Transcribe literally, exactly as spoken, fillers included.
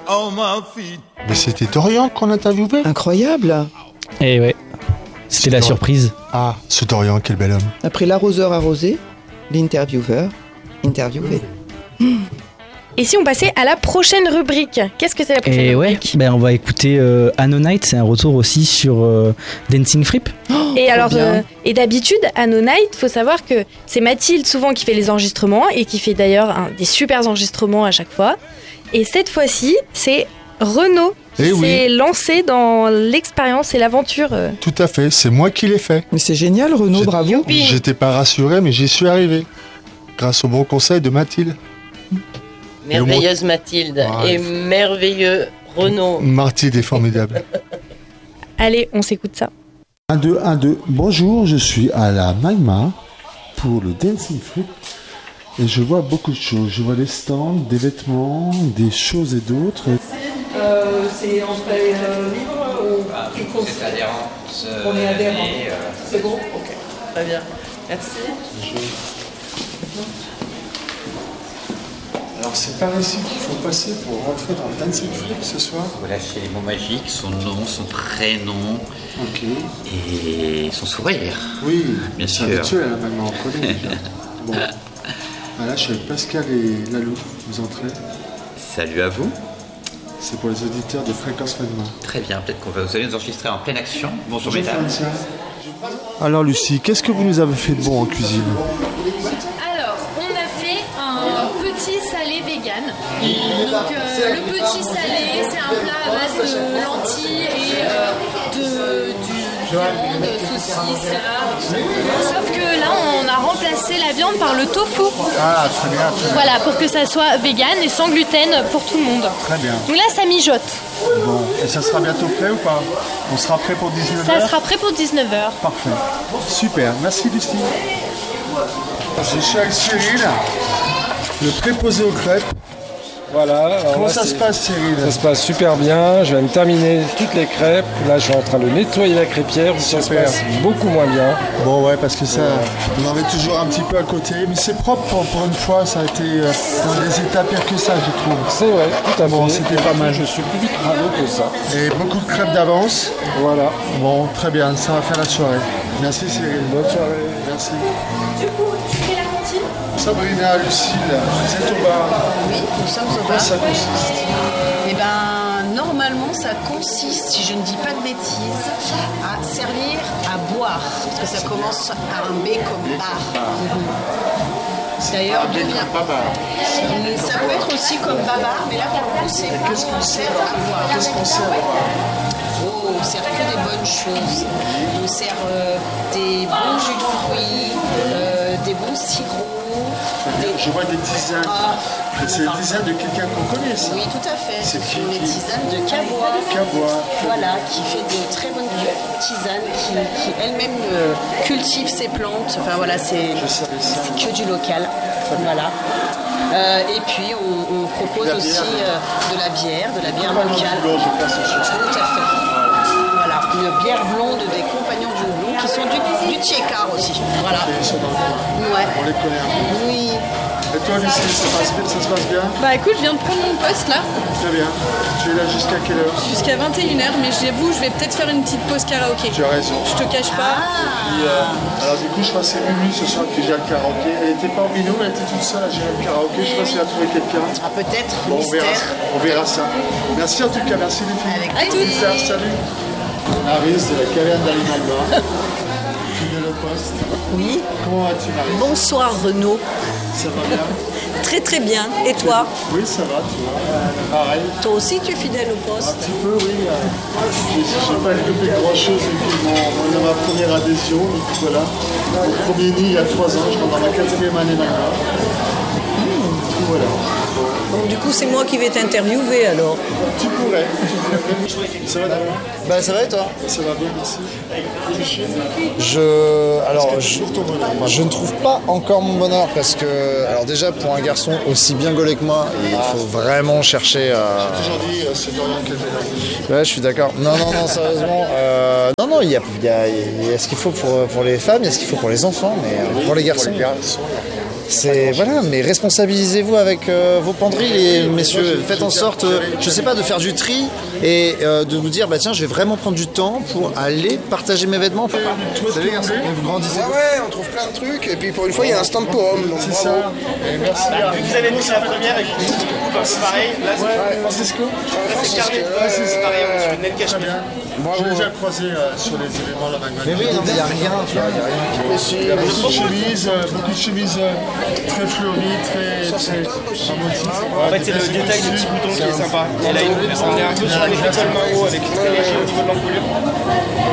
Mais c'était Dorian qu'on interviewait. Incroyable. Eh ouais, c'était la Dorian. surprise. Ah, ce Dorian, quel bel homme. Après l'arroseur arrosé, l'intervieweur interviewé. Et si on passait à la prochaine rubrique? Qu'est-ce que c'est la prochaine Et ouais, rubrique? ben on va écouter euh, Anonite, c'est un retour aussi sur euh, Dancing Fripp. Et alors, bien. euh, et d'habitude, à No Night, faut savoir que c'est Mathilde souvent qui fait les enregistrements et qui fait d'ailleurs un, des super enregistrements à chaque fois. Et cette fois-ci, c'est Renaud qui Eh s'est oui. lancé dans l'expérience et l'aventure. euh. Tout à fait, c'est moi qui l'ai fait. Mais c'est génial, Renaud, J'ai- bravo. J'étais pas rassuré, mais j'y suis arrivé. Grâce au bon conseil de Mathilde. Merveilleuse Mathilde Ouais. et merveilleux Renaud. Mathilde est formidable. Allez, on s'écoute ça. un, deux, un, deux. Bonjour, je suis à la Magma pour le Dancing Fripp. Et je vois beaucoup de choses. Je vois des stands, des vêtements, des choses et d'autres. Euh, c'est entrée libre ou tu comptes C'est adhérence. On est adhérent. et, euh, C'est bon. Ok. Très bien. Merci. Alors c'est par ici qu'il faut passer pour rentrer dans le Dancing Fripp ce soir. Vous lâchez les mots magiques, son nom, son prénom Ok. et son sourire. Oui, Bien c'est sûr. habituel à la Magma, on connaît déjà. Bon. Voilà, je suis avec Pascal et Lalou. Vous entrez. Salut à vous. C'est pour les auditeurs de Fréquence Magma. Très bien, peut-être qu'on va vous allez nous enregistrer en pleine action. Bonjour, Bonjour, mesdames. Francia. Alors Lucie, qu'est-ce que vous nous avez fait de bon en cuisine? Alors, on a fait un petit salé vegan. Donc, euh, le petit salé, c'est un plat à base de lentilles et euh, de, du viande, de saucisses, là. Sauf que là, on a remplacé la viande par le tofu. Ah, très bien, très bien. Voilà, pour que ça soit vegan et sans gluten pour tout le monde. Très bien. Donc là, ça mijote. Bon, et ça sera bientôt prêt ou pas? On sera prêt pour dix-neuf heures? Ça sera prêt pour dix-neuf heures. Parfait. Super, merci Lucie. Je suis avec Cyril, le préposé aux crêpes. Voilà. alors Comment là, ça c'est- se passe Cyril? Ça se passe super bien. Je viens de terminer toutes les crêpes. Là, je suis en train de nettoyer la crêpière. où Ça se Super. passe beaucoup moins bien. Bon ouais, parce que ça, on en met toujours un petit peu à côté, mais c'est propre pour, pour une fois, ça a été euh, dans des états pires que ça je trouve. C'est vrai, tout à fait. Bon, c'était pas mal. Je suis plus vite ravi que ça. Et beaucoup de crêpes d'avance. Voilà. Bon, très bien, ça va faire la soirée. Merci Cyril. Bonne soirée. Merci. Du coup, tu fais la cantine? Sabrina, Lucille, vous êtes au bar. Oui, nous sommes au Comment bar. ça consiste? Eh ben, normalement, ça consiste, si je ne dis pas de bêtises, à servir à boire. Parce que ça commence par un B comme bar. Mhm. D'ailleurs, devient. Ça peut être aussi comme babar, mais là, pour le coup, c'est Qu'est-ce qu'on on sert sert à boire. Qu'est-ce qu'on sert à boire? Oh, on sert que des bonnes choses. On sert euh, des bons jus de fruits, euh, des bons sirops. Des... Je vois des tisanes. Ah. Mais c'est les tisanes de quelqu'un qu'on connaît, ça. Oui, tout à fait. Ce C'est sont qui, les qui tisanes de Cabois. Cabois. Voilà, qui fait de très bonnes tisanes, qui, qui elle-même euh, cultive ses plantes. Enfin voilà, c'est Je savais ça. c'est que du local. Voilà. Euh, et puis on, on propose La aussi bière. euh, de la bière, de la bière Compagnons locale. du Blond, je passe au sucre. Tout à fait. Voilà, une bière blonde des compagnons du Houblon qui sont du, du Tiécar aussi. Voilà. Ils sont dans le coin. Ouais. On les connaît un peu. Oui. Et toi, Lucie, ça, passe bien, ça se passe bien? Bah écoute, je viens de prendre mon poste là, Très bien. Tu es là jusqu'à quelle heure? jusqu'à vingt et une heures, mais j'avoue, je vais peut-être faire une petite pause karaoké. Tu as raison. Je te cache pas. Ah. Et, euh, alors du coup, je crois que c'est Mimi ce soir qui gère le karaoké. Elle n'était pas en binôme, elle était toute seule à gérer le karaoké. Je sais pas si elle a trouvé quelqu'un. Ah, peut-être, Bon, on verra, mystère. on verra ça. Merci en tout cas, merci les filles. Avec plaisir. Super, salut. Maryse de la caverne d'Alimalba. Fidèle au poste. Oui. Comment vas-tu, Maryse? Bonsoir Renaud. Ça va bien? Très très bien. Et toi? Oui, ça va, tu vois. Pareil. Toi aussi tu es fidèle au Un poste? petit peu, oui. euh, Je n'ai pas écopé grand-chose depuis mon, mon- ma première adhésion. Donc voilà. Mon premier nid il y a trois ans, je rentre dans ma quatrième année maintenant. Du coup, voilà. Donc du coup c'est moi qui vais t'interviewer alors. Tu pourrais. Ça va d'abord? Bah ça va et toi? Ça va bien, merci. Je alors Est-ce que tu je, trouves ton bonheur? je ne trouve pas encore mon bonheur parce que alors déjà pour un garçon aussi bien gaulé que moi, il faut vraiment chercher à. J'ai toujours dit, euh, c'est Dorian qui a fait la Ouais, je suis d'accord. Non non non sérieusement. euh, Non non il y a, il y a- il y a ce qu'il faut pour, pour les femmes, il y a ce qu'il faut pour les enfants, mais euh, pour les garçons. Pour les garçons. c'est voilà, mais responsabilisez-vous avec euh, vos penderies, les messieurs. Faites en sorte, euh, je sais pas, de faire du tri et euh, de vous dire, bah tiens, je vais vraiment prendre du temps pour aller partager mes vêtements. Vous savez, garçon, vous grandissez. Ouais, ouais, on trouve plein de trucs et puis pour une fois, il y a un stand pour hommes. Donc C'est bravo. ça. Et merci. Bah, vu que vous avez mis la première et que c'est pareil, là c'est Ouais, Francisco. là, c'est carré, là c'est pareil, on se fait une nette cache. Je l'ai déjà croisé euh, sur les éléments la Magma. Mais oui, non, mais il n'y a rien, tu vois, il y a rien qui Il y a beaucoup de chemises, euh, beaucoup de chemises euh, très fleuries, très, très harmonieuses. En fait, c'est le détail du petit bouton qui est sympa. Et là, on est un peu sur un effet col main haut avec très léger au niveau de l'encolure.